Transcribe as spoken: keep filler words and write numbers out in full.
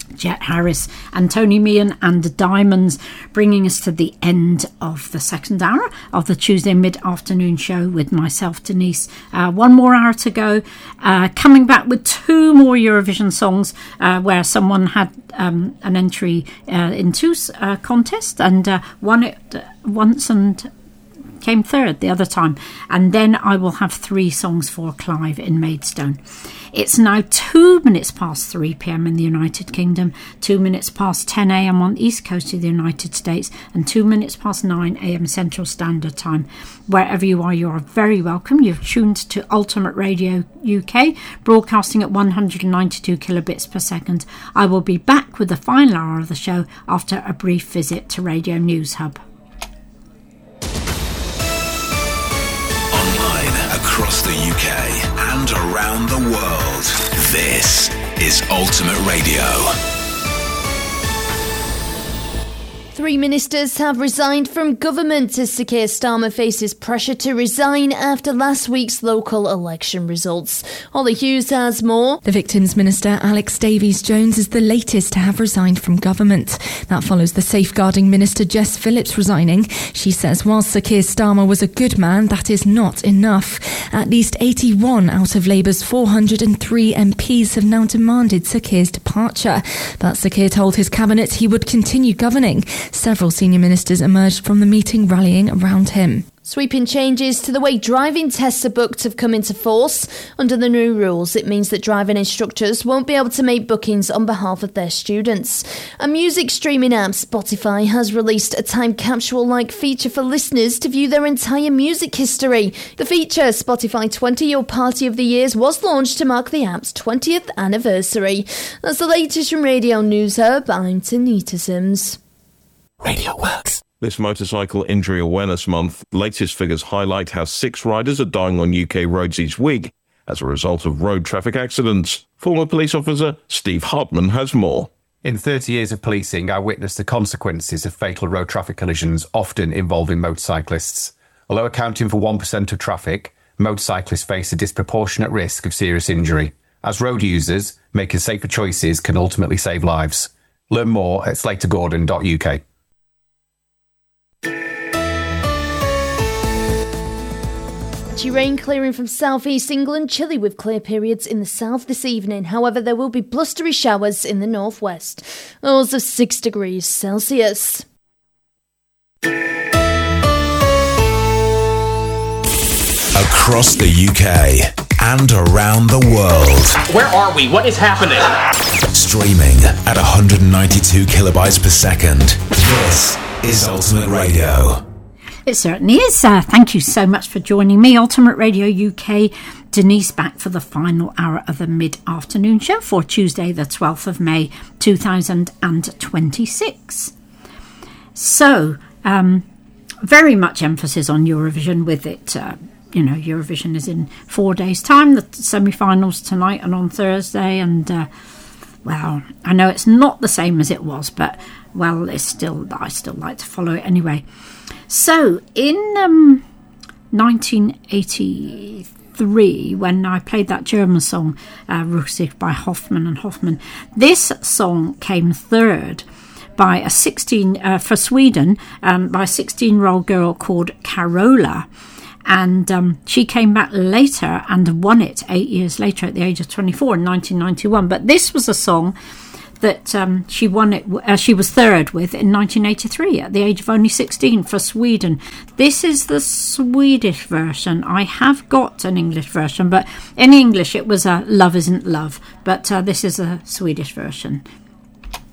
Jet Harris and Tony Meehan and the Diamonds, bringing us to the end of the second hour of the Tuesday mid-afternoon show with myself, Denise. Uh, one more hour to go. Uh, coming back with two more Eurovision songs uh, where someone had um, an entry uh, in two uh, contests and uh, won it once and came third the other time. And then I will have three songs for Clive in Maidstone. It's now two minutes past three p.m. in the United Kingdom, two minutes past ten a.m. on the east coast of the United States, and two minutes past nine a.m. Central Standard Time. Wherever you are, you are very welcome. You've tuned to Ultimate Radio U K, broadcasting at one hundred ninety-two kilobits per second. I will be back with the final hour of the show after a brief visit to Radio News Hub. Across the U K and around the world, this is Ultimate Radio. Three ministers have resigned from government as Sir Keir Starmer faces pressure to resign after last week's local election results. Holly Hughes has more. The Victims Minister Alex Davies-Jones is the latest to have resigned from government. That follows the Safeguarding Minister Jess Phillips resigning. She says while Sir Keir Starmer was a good man, that is not enough. At least eighty-one out of Labour's four hundred three M Ps have now demanded Sir Keir's departure. But Sir Keir told his cabinet he would continue governing. Several senior ministers emerged from the meeting rallying around him. Sweeping changes to the way driving tests are booked have come into force. Under the new rules, it means that driving instructors won't be able to make bookings on behalf of their students. A music streaming app, Spotify, has released a time capsule-like feature for listeners to view their entire music history. The feature, Spotify twenty Your Party of the Years, was launched to mark the app's twentieth anniversary. That's the latest from Radio News Hub. I'm Tanita Sims. Radio Works. This Motorcycle Injury Awareness Month, latest figures highlight how six riders are dying on U K roads each week as a result of road traffic accidents. Former police officer Steve Hartman has more. In thirty years of policing, I witnessed the consequences of fatal road traffic collisions, often involving motorcyclists. Although accounting for one percent of traffic, motorcyclists face a disproportionate risk of serious injury. As road users, making safer choices can ultimately save lives. Learn more at slater gordon dot U K. Rain clearing from southeast England, chilly with clear periods in the south this evening. However, there will be blustery showers in the northwest. Lows of six degrees Celsius. Across the U K and around the world. Where are we? What is happening? Streaming at one hundred ninety-two kilobytes per second. This is Ultimate Radio. It certainly is. Uh, thank you so much for joining me, Ultimate Radio U K. Denise back for the final hour of the mid-afternoon show for Tuesday, the twelfth of May, two thousand twenty-six. So, um, very much emphasis on Eurovision with it. Uh, you know, Eurovision is in four days' time. The semi-finals tonight and on Thursday. And, uh, well, I know it's not the same as it was, but, well, it's still, I still like to follow it anyway. So, in um, nineteen eighty-three, when I played that German song, uh, Rusik by Hoffmann and Hoffmann, this song came third by a sixteen, uh, for Sweden, um, by a sixteen-year-old girl called Carola. And um, she came back later and won it eight years later at the age of twenty-four in nineteen ninety-one. But this was a song that um, she won it. Uh, she was third with in nineteen eighty-three at the age of only sixteen for Sweden. This is the Swedish version. I have got an English version, but in English it was a uh, "Love Isn't Love," but uh, this is a Swedish version